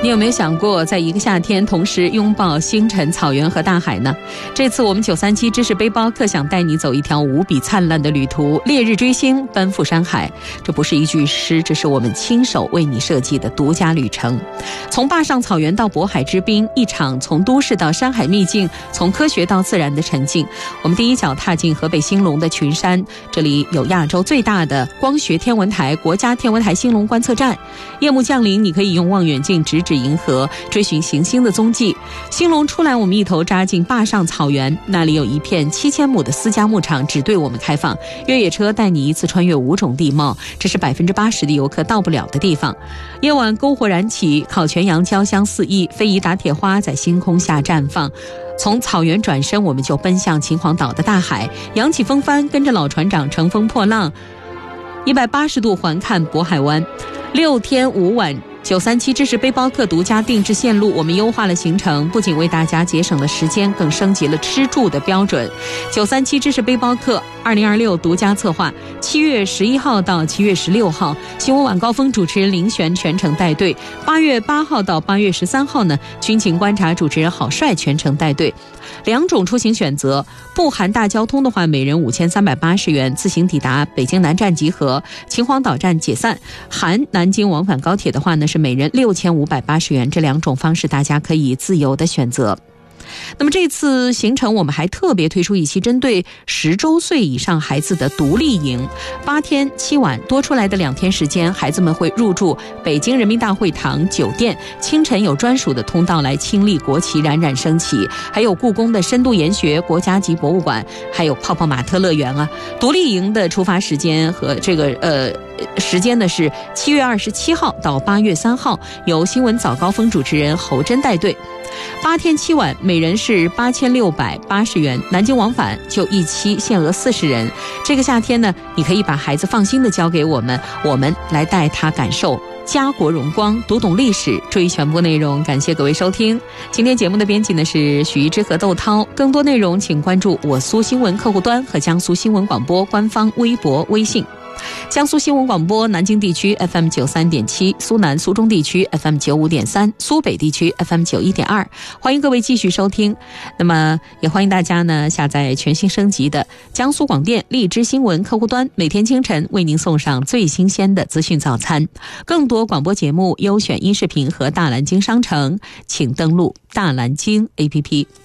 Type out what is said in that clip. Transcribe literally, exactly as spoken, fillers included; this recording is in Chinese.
你有没有想过在一个夏天同时拥抱星辰、草原和大海呢？这次我们九三七知识背包客想带你走一条无比灿烂的旅途，烈日追星，奔赴山海。这不是一句诗，这是我们亲手为你设计的独家旅程。从坝上草原到渤海之滨，一场从都市到山海秘境，从科学到自然的沉浸。我们第一脚踏进河北兴隆的群山，这里有亚洲最大的光学天文台国家天文台兴隆观测站。夜幕降临，你可以用望远镜直指银河，追寻行星的踪迹。兴隆出来，我们一头扎进坝上草原，那里有一片七千亩的私家牧场只对我们开放，越野车带你一次穿越五种地貌，这是百分之八十的游客到不了的地方。夜晚篝火燃起，烤全羊焦香四溢，非遗打铁花在星空下绽放。从草原转身，我们就奔向秦皇岛的大海，扬起风帆，跟着老船长乘风破浪，一百八十度环看渤海湾。六天五晚，九三七知识背包客独家定制线路，我们优化了行程，不仅为大家节省了时间，更升级了吃住的标准。九三七知识背包客二零二六独家策划，七月十一号到七月十六号，新闻晚高峰主持人林璇全程带队；八月八号到八月十三号呢，军情观察主持人郝帅全程带队。两种出行选择，不含大交通的话，每人五千三百八十元，自行抵达北京南站集合，秦皇岛站解散；含南京往返高铁的话呢，是每人六千五百八十元。这两种方式大家可以自由的选择。那么这次行程我们还特别推出一期针对十周岁以上孩子的独立营，八天七晚多出来的两天时间，孩子们会入住北京人民大会堂酒店，清晨有专属的通道来亲历国旗冉冉升起，还有故宫的深度研学国家级博物馆，还有泡泡玛特乐园啊。独立营的出发时间和这个呃时间呢是七月二十七号到八月三号，由新闻早高峰主持人侯真带队。八天七晚，每人是八千六百八十元，南京往返就一期，限额四十人。这个夏天呢，你可以把孩子放心的交给我们，我们来带他感受家国荣光，读懂历史。注意全部内容，感谢各位收听。今天节目的编辑呢是许一之和窦涛，更多内容请关注我苏新闻客户端和江苏新闻广播官方微博微信。江苏新闻广播南京地区 F M 九三点七，苏南苏中地区 F M 九五点三，苏北地区 F M 九一点二，欢迎各位继续收听。那么也欢迎大家呢下载全新升级的江苏广电荔枝新闻客户端，每天清晨为您送上最新鲜的资讯早餐。更多广播节目、优选音视频和大蓝鲸商城，请登录大蓝鲸 A P P。